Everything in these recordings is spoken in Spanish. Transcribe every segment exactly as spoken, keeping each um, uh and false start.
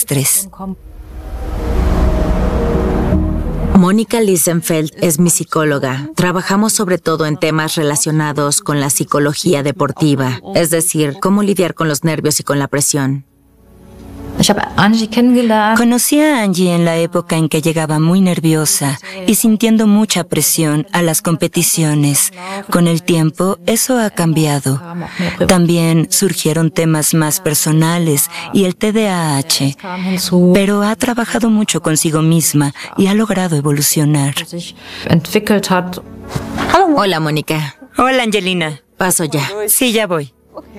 estrés. Mónica Liesenfeld es mi psicóloga. Trabajamos sobre todo en temas relacionados con la psicología deportiva, es decir, cómo lidiar con los nervios y con la presión. Conocí a Angie en la época en que llegaba muy nerviosa y sintiendo mucha presión a las competiciones. Con el tiempo, eso ha cambiado. También surgieron temas más personales y el T D A H, pero ha trabajado mucho consigo misma y ha logrado evolucionar. Hola, Mónica. Hola, Angelina. Paso ya. Sí, ya voy.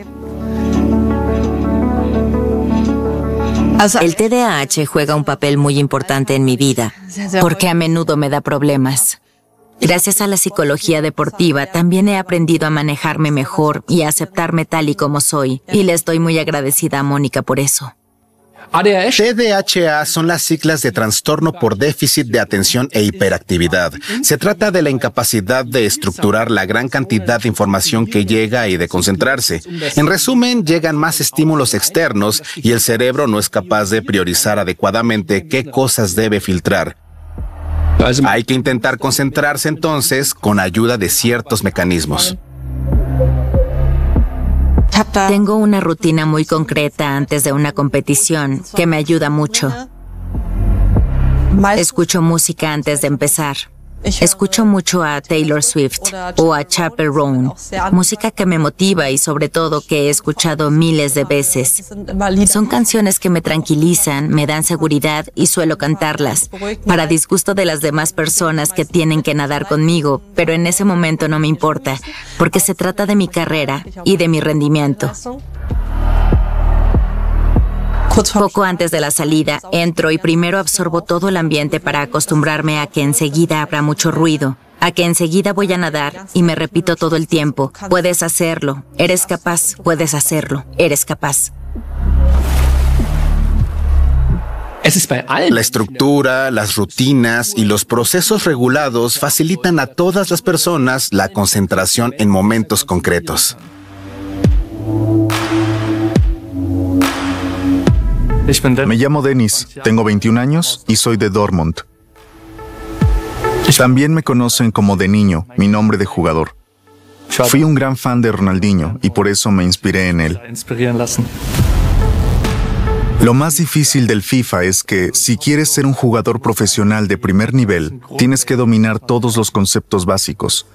El T D A H juega un papel muy importante en mi vida, porque a menudo me da problemas. Gracias a la psicología deportiva, también he aprendido a manejarme mejor y a aceptarme tal y como soy, y le estoy muy agradecida a Mónica por eso. T D A H A son las siglas de trastorno por déficit de atención e hiperactividad. Se trata de la incapacidad de estructurar la gran cantidad de información que llega y de concentrarse. En resumen, llegan más estímulos externos y el cerebro no es capaz de priorizar adecuadamente qué cosas debe filtrar. Hay que intentar concentrarse entonces con ayuda de ciertos mecanismos. Tengo una rutina muy concreta antes de una competición que me ayuda mucho. Escucho música antes de empezar. Escucho mucho a Taylor Swift o a Chappell Roan, música que me motiva y sobre todo que he escuchado miles de veces. Son canciones que me tranquilizan, me dan seguridad y suelo cantarlas, para disgusto de las demás personas que tienen que nadar conmigo, pero en ese momento no me importa, porque se trata de mi carrera y de mi rendimiento. Poco antes de la salida, entro y primero absorbo todo el ambiente para acostumbrarme a que enseguida habrá mucho ruido, a que enseguida voy a nadar y me repito todo el tiempo, puedes hacerlo, eres capaz, puedes hacerlo, eres capaz. La estructura, las rutinas y los procesos regulados facilitan a todas las personas la concentración en momentos concretos. Me llamo Dennis, tengo veintiún años y soy de Dortmund. También me conocen como de niño, mi nombre de jugador. Fui un gran fan de Ronaldinho y por eso me inspiré en él. Lo más difícil del FIFA es que, si quieres ser un jugador profesional de primer nivel, tienes que dominar todos los conceptos básicos.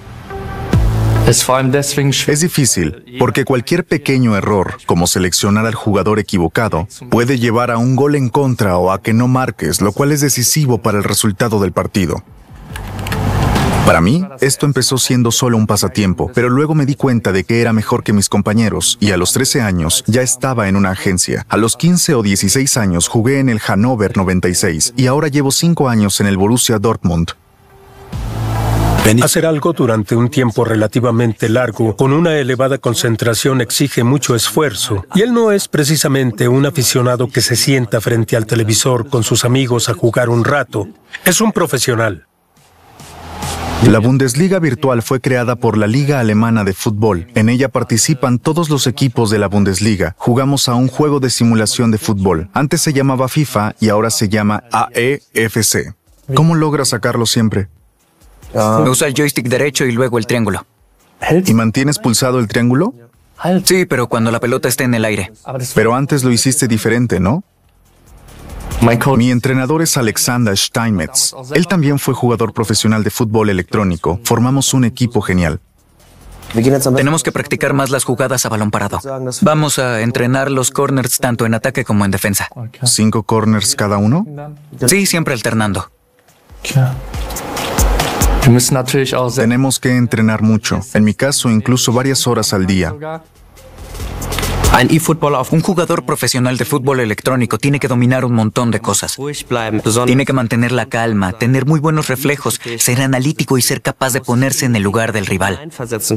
Es difícil, porque cualquier pequeño error, como seleccionar al jugador equivocado, puede llevar a un gol en contra o a que no marques, lo cual es decisivo para el resultado del partido. Para mí, esto empezó siendo solo un pasatiempo, pero luego me di cuenta de que era mejor que mis compañeros, y a los trece años ya estaba en una agencia. A los quince o dieciséis años jugué en el Hannover noventa y seis, y ahora llevo cinco años en el Borussia Dortmund. Hacer algo durante un tiempo relativamente largo, con una elevada concentración, exige mucho esfuerzo. Y él no es precisamente un aficionado que se sienta frente al televisor con sus amigos a jugar un rato. Es un profesional. La Bundesliga virtual fue creada por la Liga Alemana de Fútbol. En ella participan todos los equipos de la Bundesliga. Jugamos a un juego de simulación de fútbol. Antes se llamaba FIFA y ahora se llama A E F C. ¿Cómo logras sacarlo siempre? Usa el joystick derecho y luego el triángulo. ¿Y mantienes pulsado el triángulo? Sí, pero cuando la pelota esté en el aire. Pero antes lo hiciste diferente, ¿no? Mi entrenador es Alexander Steinmetz. Él también fue jugador profesional de fútbol electrónico. Formamos un equipo genial. Tenemos que practicar más las jugadas a balón parado. Vamos a entrenar los corners tanto en ataque como en defensa. ¿Cinco corners cada uno? Sí, siempre alternando. Tenemos que entrenar mucho. En mi caso, incluso varias horas al día. Un jugador profesional de fútbol electrónico tiene que dominar un montón de cosas. Tiene que mantener la calma, tener muy buenos reflejos, ser analítico y ser capaz de ponerse en el lugar del rival.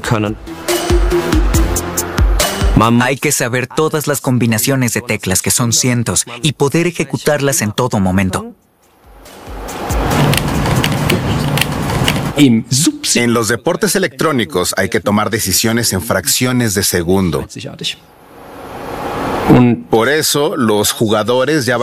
Hay que saber todas las combinaciones de teclas, que son cientos, y poder ejecutarlas en todo momento. En los deportes electrónicos hay que tomar decisiones en fracciones de segundo. Por eso, los jugadores ya